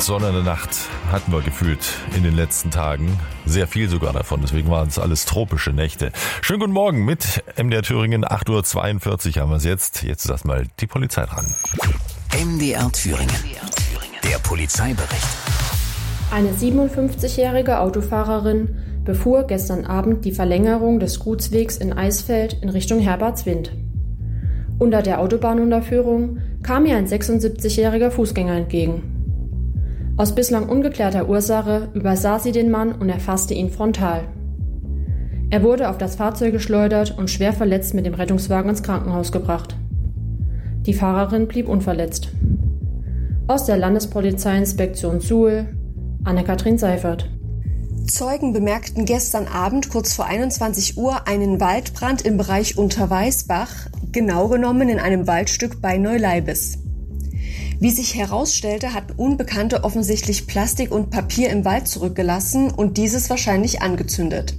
Sonne in der Nacht hatten wir gefühlt in den letzten Tagen. Sehr viel sogar davon, deswegen waren es alles tropische Nächte. Schönen guten Morgen mit MDR Thüringen, 8.42 Uhr haben wir es jetzt. Jetzt ist erstmal die Polizei dran. MDR Thüringen, der Polizeibericht. Eine 57-jährige Autofahrerin befuhr gestern Abend die Verlängerung des Gutswegs in Eisfeld in Richtung Herbertswind. Unter der Autobahnunterführung kam ihr ein 76-jähriger Fußgänger entgegen. Aus bislang ungeklärter Ursache übersah sie den Mann und erfasste ihn frontal. Er wurde auf das Fahrzeug geschleudert und schwer verletzt mit dem Rettungswagen ins Krankenhaus gebracht. Die Fahrerin blieb unverletzt. Aus der Landespolizeiinspektion Suhl, Anne-Kathrin Seifert. Zeugen bemerkten gestern Abend kurz vor 21 Uhr einen Waldbrand im Bereich Unterweißbach, genau genommen in einem Waldstück bei Neuleibes. Wie sich herausstellte, hatten Unbekannte offensichtlich Plastik und Papier im Wald zurückgelassen und dieses wahrscheinlich angezündet.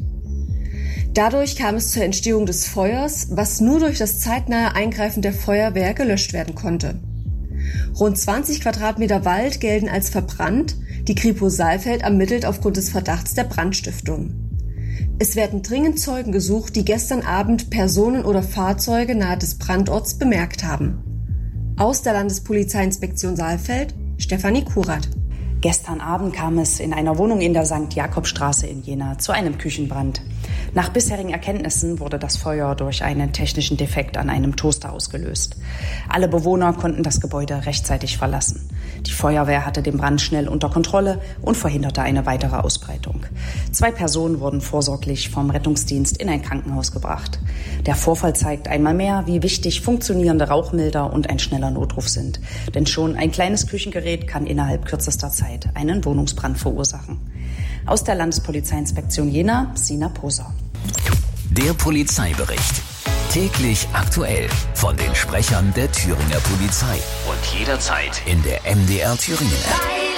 Dadurch kam es zur Entstehung des Feuers, was nur durch das zeitnahe Eingreifen der Feuerwehr gelöscht werden konnte. Rund 20 Quadratmeter Wald gelten als verbrannt. Die Kripo Saalfeld ermittelt aufgrund des Verdachts der Brandstiftung. Es werden dringend Zeugen gesucht, die gestern Abend Personen oder Fahrzeuge nahe des Brandorts bemerkt haben. Aus der Landespolizeiinspektion Saalfeld, Stefanie Kurath. Gestern Abend kam es in einer Wohnung in der St. Jakobstraße in Jena zu einem Küchenbrand. Nach bisherigen Erkenntnissen wurde das Feuer durch einen technischen Defekt an einem Toaster ausgelöst. Alle Bewohner konnten das Gebäude rechtzeitig verlassen. Die Feuerwehr hatte den Brand schnell unter Kontrolle und verhinderte eine weitere Ausbreitung. 2 Personen wurden vorsorglich vom Rettungsdienst in ein Krankenhaus gebracht. Der Vorfall zeigt einmal mehr, wie wichtig funktionierende Rauchmelder und ein schneller Notruf sind. Denn schon ein kleines Küchengerät kann innerhalb kürzester Zeit einen Wohnungsbrand verursachen. Aus der Landespolizeiinspektion Jena, Sina Poser. Der Polizeibericht. Täglich aktuell von den Sprechern der Thüringer Polizei. Und jederzeit in der MDR Thüringen App.